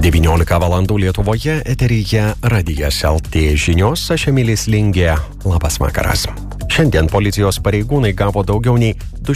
19 valandų Lietuvoje eteryje Radijas LT žinios, aš Emilis Lingė. Labas vakaras. Šiandien policijos pareigūnai gavo daugiau nei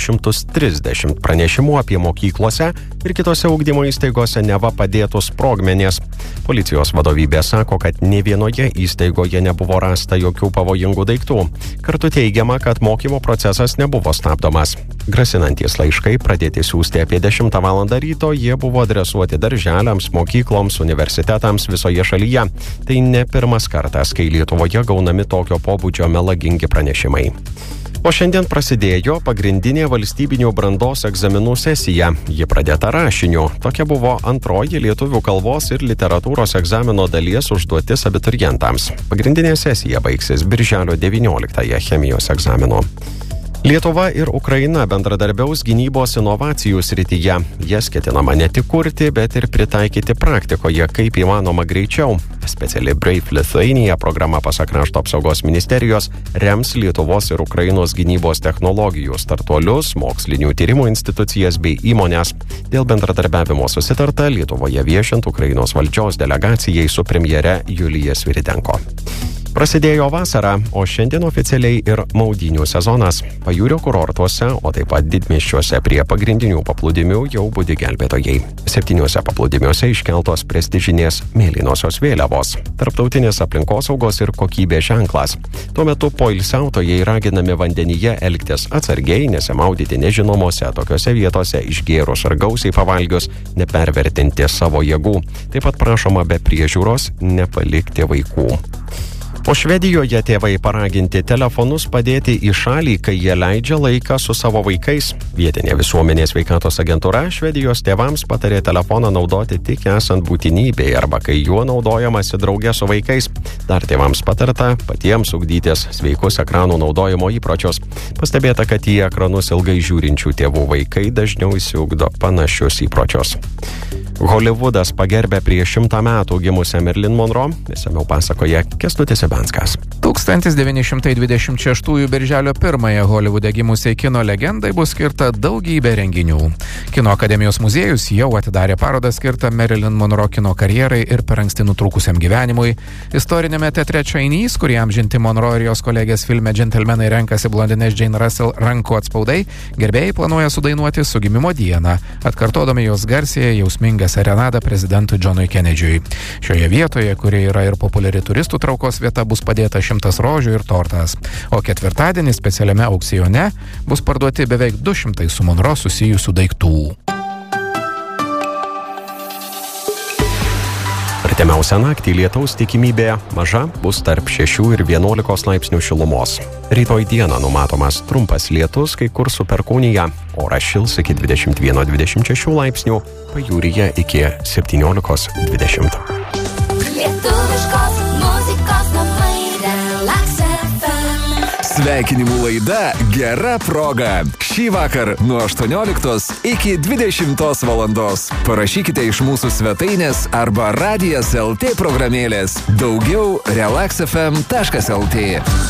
230 pranešimų apie mokyklose ir kitose ugdymo įstaigose neva padėtus sprogmenės. Policijos vadovybė sako, kad nė vienoje įstaigoje nebuvo rasta jokių pavojingų daiktų. Kartu teigiama, kad mokymo procesas nebuvo stabdomas. Grasinantys laiškai pradėti siųsti apie 10 val. Ryto, jie buvo adresuoti darželiams, mokykloms, universitetams visoje šalyje. Tai ne pirmas kartas, kai Lietuvoje gaunami tokio pobūdžio melagingi pranešimai. O šiandien prasidėjo pagrindinė valstybinių brandos egzaminų sesija. Ji pradėta rašiniu. Tokia buvo antroji lietuvių kalbos ir literatūros egzamino dalies užduotis abiturientams. Pagrindinė sesija baigsis birželio 19 chemijos egzamino. Lietuva ir Ukraina bendradarbiaus gynybos inovacijų srityje. Jas ketinama ne tik kurti, bet ir pritaikyti praktikoje kaip įmanoma greičiau. Speciali Brave Lithuania programa, pasak Krašto apsaugos ministerijos, rems Lietuvos ir Ukrainos gynybos technologijų startuolius, mokslinių tyrimų institucijas bei įmonės. Dėl bendradarbiavimo susitarta Lietuvoje viešint Ukrainos valdžios delegacijai su premjere Julija Sviridenko. Prasidėjo vasara, o šiandien oficialiai ir maudynių sezonas. Pajūrio kurortuose, o taip pat didmiesčiuose prie pagrindinių paplūdimių jau budi gelbėtojai. 7 paplūdimiuose iškeltos prestižinės mėlynosios vėliavos. Tarptautinis aplinkosaugos ir kokybės ženklas. Tuo metu poilsiautojai raginami vandenyje elgtis atsargiai, nesimaudyti nežinomose tokiose vietose išgėrus ar gausiai pavalgius, nepervertinti savo jėgų. Taip pat prašoma be priežiūros nepalikti vaikų. O Švedijoje tėvai paraginti telefonus padėti į šalį, kai jie leidžia laiką su savo vaikais. Vietinė visuomenės sveikatos agentūra Švedijos tėvams patarė telefoną naudoti tik esant būtinybei arba kai juo naudojamasi drauge su vaikais. Dar tėvams patarta patiems ugdytis sveikus ekranų naudojimo įpročius. Pastebėta, kad į ekranus ilgai žiūrinčių tėvų vaikai dažniau įsiugdo panašius įpročius. Holivudas pagerbė prieš 100 metų gimusią Marilyn Monroe, išsamiau pasakoja Kęstutis Ivanskas. 1926 birželio 1 Holivude gimusiai kino legendai bus skirta daugybė renginių. Kino akademijos muziejus jau atidarė parodą skirtą Marilyn Monroe kino karjerai ir per anksti nutrūkusiam gyvenimui. Istorinėme teatre Chinese, kurie amžinti Monroe ir jos kolegės filme Džentelmenai renkasi blondinės Jane Russell rankų atspaudai, gerbėjai planuoja sudainuoti su gimimo dieną, atkartodami jos garsiąją jausmingą serenadą prezidentui Johnui Kennedžiui. Šioje vietoje, kuri yra ir populiari turistų traukos vieta, bus padėta 100 rožių ir tortas. O ketvirtadienį specialiame aukcione bus parduoti beveik 200 su Monroe susijusių daiktų. Artimiausią naktį lietaus tikimybė maža, bus tarp 6 ir 11 laipsnių šilumos. Rytoj dieną numatomas trumpas lietus, kai kur su perkūnija. Oras šils iki 21-26 laipsnių, pajūryje iki 17-20. Lietuviškos muzikos namai Relax FM. Sveikinimų laida Gera proga. Šį vakar nuo 18 iki 20 valandos. Parašykite iš mūsų svetainės arba Radijas LT programėlės. Daugiau relaxfm.lt.